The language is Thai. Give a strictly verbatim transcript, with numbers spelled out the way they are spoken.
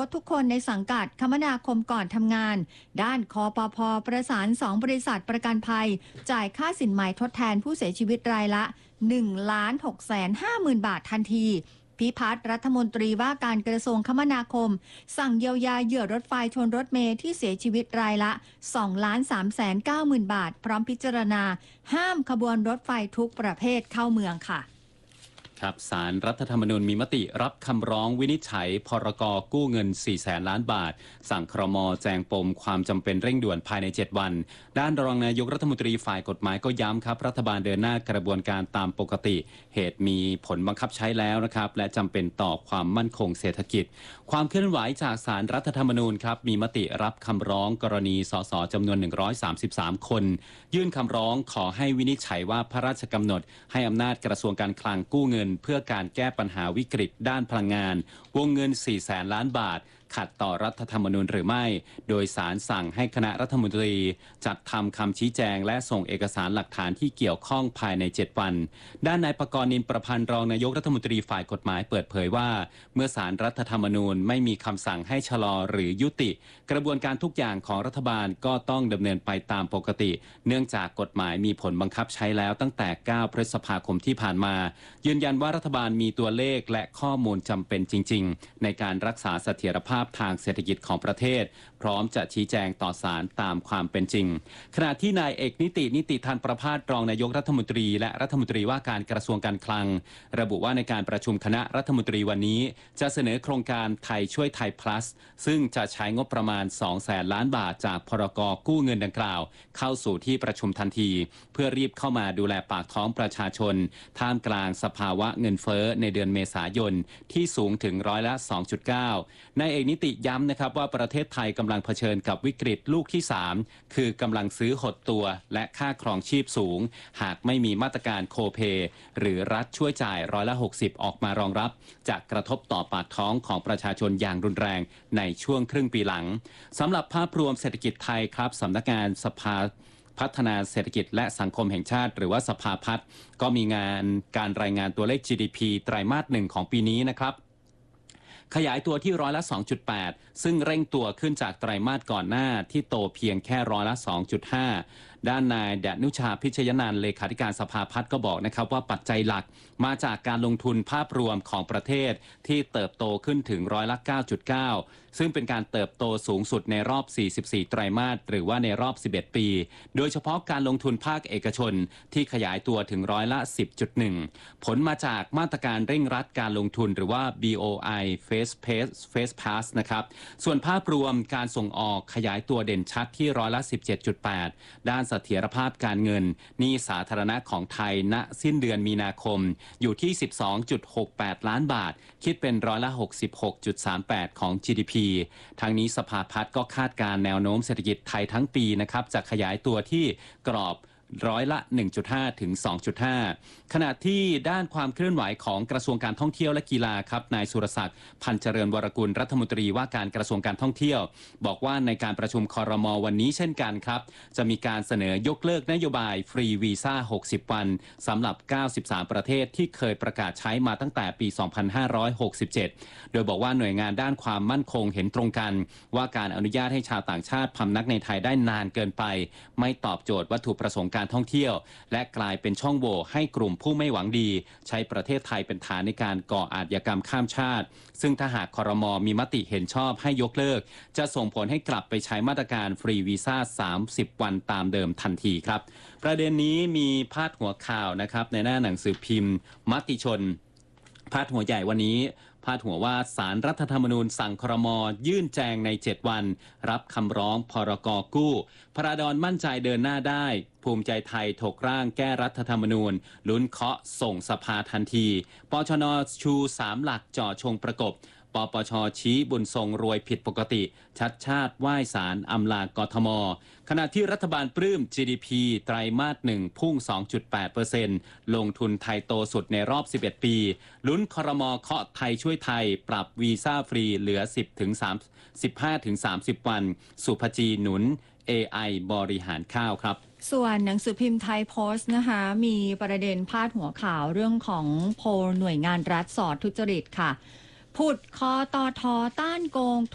ถทุกคนในสังกัดคมนาคมก่อนทำงานด้านคปภ.ประสานสองบริษัทประกันภัยจ่ายค่าสินไหมทดแทนผู้เสียชีวิตรายละ หนึ่งล้านหกแสนห้าหมื่น บาททันทีพิพัฒน์รัฐมนตรีว่าการกระทรวงคมนาคมสั่งเยียวยาเหยื่อรถไฟชนรถเมล์ที่เสียชีวิตรายละ สองล้านสามแสนเก้าหมื่น บาทพร้อมพิจารณาห้ามขบวนรถไฟทุกประเภทเข้าเมืองค่ะครับศาลรัฐธรรมนูญมีมติรับคำร้องวินิจฉัยพรกกู้เงินสี่แสนล้านบาทสั่งครม.แจงปมความจำเป็นเร่งด่วนภายในเจ็ดวันด้านรองนายกรัฐมนตรีฝ่ายกฎหมายก็ย้ำครับรัฐบาลเดินหน้ากระบวนการตามปกติเหตุมีผลบังคับใช้แล้วนะครับและจำเป็นต่อความมั่นคงเศรษฐกิจความเคลื่อนไหวจากศาลรัฐธรรมนูญครับมีมติรับคำร้องกรณีสสจำนวนหนึ่งร้อยสามสิบสามคนยื่นคำร้องขอให้วินิจฉัยว่าพระราชกำหนดให้อำนาจกระทรวงการคลังกู้เงินเพื่อการแก้ปัญหาวิกฤตด้านพลังงานวงเงินสี่แสนล้านบาทขัดต่อรัฐธรรมนูญหรือไม่โดยศาลสั่งให้คณะรัฐมนตรีจัดทำคำชี้แจงและส่งเอกสารหลักฐานที่เกี่ยวข้องภายในเจ็ดวันด้านนายปกรณ์นินประพันธ์รองนายกรัฐมนตรีฝ่ายกฎหมายเปิดเผยว่าเมื่อศาลรัฐธรรมนูญไม่มีคำสั่งให้ชะลอหรือยุติกระบวนการทุกอย่างของรัฐบาลก็ต้องดำเนินไปตามปกติเนื่องจากกฎหมายมีผลบังคับใช้แล้วตั้งแต่เก้าพฤษภาคมที่ผ่านมายืนยันว่ารัฐบาลมีตัวเลขและข้อมูลจำเป็นจริงๆในการรักษาเสถียรภาพทางเศรษฐกิจของประเทศพร้อมจะชี้แจงต่อศาลตามความเป็นจริงขณะที่นายเอกนิตินิติธันประภาสรองนายกรัฐมนตรีและรัฐมนตรีว่าการกระทรวงการคลังระบุว่าในการประชุมคณะรัฐมนตรีวันนี้จะเสนอโครงการไทยช่วยไทย plus ซึ่งจะใช้งบประมาณ สองแสนล้านบาทจากพรกกู้เงินดังกล่าวเข้าสู่ที่ประชุมทันทีเพื่อรีบเข้ามาดูแลปากท้องประชาชนท่ามกลางสภาวะเงินเฟ้อในเดือนเมษายนที่สูงถึงร้อยละ สองจุดเก้านายเอกนิติย้ำนะครับว่าประเทศไทยกำลังเผชิญกับวิกฤตลูกที่สามคือกำลังซื้อหดตัวและค่าครองชีพสูงหากไม่มีมาตรการโคเพหรือรัฐช่วยจ่ายร้อยละหกสิบออกมารองรับจะกระทบต่อปากท้องของประชาชนอย่างรุนแรงในช่วงครึ่งปีหลังสำหรับภาพรวมเศรษฐกิจไทยครับสำนักงานสภาพัฒนาเศรษฐกิจและสังคมแห่งชาติหรือว่าสภาพัฒน์ก็มีงานการรายงานตัวเลข จี ดี พี ไตรมาสหนึ่งของปีนี้นะครับขยายตัวที่ร้อยละ สองจุดแปด ซึ่งเร่งตัวขึ้นจากไตรมาสก่อนหน้าที่โตเพียงแค่ร้อยละ สองจุดห้า ด้านนายดนุชาพิชยนันท์เลขาธิการสภาพัฒน์ก็บอกนะครับว่าปัจจัยหลักมาจากการลงทุนภาพรวมของประเทศที่เติบโตขึ้นถึงร้อยละ เก้าจุดเก้า ซึ่งเป็นการเติบโตสูงสุดในรอบ สี่สิบสี่ ไตรมาสหรือว่าในรอบ สิบเอ็ด ปีโดยเฉพาะการลงทุนภาคเอกชนที่ขยายตัวถึงร้อยละ สิบจุดหนึ่ง ผลมาจากมาตรการเร่งรัดการลงทุนหรือว่า บี โอ ไอ Face Pass Face Pass นะครับส่วนภาพรวมการส่งออกขยายตัวเด่นชัดที่ร้อยละ สิบเจ็ดจุดแปด ด้านเสถียรภาพการเงินหนี้สาธารณะของไทยณสิ้นเดือนมีนาคมอยู่ที่ สิบสองจุดหกแปด ล้านบาทคิดเป็นร้อยละ หกสิบหกจุดสามแปด ของ จี ดี พี ทางนี้สภาพัฒน์ก็คาดการแนวโน้มเศรษฐกิจไทยทั้งปีนะครับจะขยายตัวที่กรอบร้อยละ หนึ่งจุดห้า ถึง สองจุดห้า ขณะที่ด้านความเคลื่อนไหวของกระทรวงการท่องเที่ยวและกีฬาครับนายสุรศักดิ์พันเจริญวรกุลรัฐมนตรีว่าการกระทรวงการท่องเที่ยวบอกว่าในการประชุมครม.วันนี้เช่นกันครับจะมีการเสนอยกเลิกนโยบายฟรีวีซ่าหกสิบวันสำหรับเก้าสิบสามประเทศที่เคยประกาศใช้มาตั้งแต่ปี สองพันห้าร้อยหกสิบเจ็ด โดยบอกว่าหน่วยงานด้านความมั่นคงเห็นตรงกันว่าการอนุญาตให้ชาวต่างชาติพำนักในไทยได้นานเกินไปไม่ตอบโจทย์วัตถุประสงค์การท่องเที่ยวและกลายเป็นช่องโหว่ให้กลุ่มผู้ไม่หวังดีใช้ประเทศไทยเป็นฐานในการก่ออาชญากรรมข้ามชาติซึ่งถ้าหากครม.มีมติเห็นชอบให้ยกเลิกจะส่งผลให้กลับไปใช้มาตรการฟรีวีซ่าสามสิบวันตามเดิมทันทีครับประเด็นนี้มีพาดหัวข่าวนะครับในหน้าหนังสือพิมพ์มติชนพาดหัวใหญ่วันนี้พาดหัวว่าศาลรัฐธรรมนูญสั่งครม.ยื่นแจงในเจ็ดวันรับคำร้องพรกกู้พระดอนมั่นใจเดินหน้าได้ภูมิใจไทยถกร่างแก้รัฐธรรมนูญลุ้นเคาะส่งสภาทันทีปชน.ชูสามหลักจ่อชงประกบปปช.ชี้บุญทรงรวยผิดปกติชัดชาติไหว้ศาลอำลากทม.ขณะที่รัฐบาลปลื้ม จี ดี พี ไตรมาสหนึ่งพุ่ง สองจุดแปดเปอร์เซ็นต์ ลงทุนไทยโตสุดในรอบ สิบเอ็ด ปีลุ้นครม.เคาะไทยช่วยไทยปรับวีซ่าฟรีเหลือ สิบถึงสิบห้าถึงสามสิบ วันสุภจีหนุน เอ ไอ บริหารข้าวครับส่วนหนังสือพิมพ์ไทยโพสต์นะคะมีประเด็นพาดหัวข่าวเรื่องของโพลหน่วยงานรัฐสอดทุจริตค่ะผุดคอตอทอต้านโกง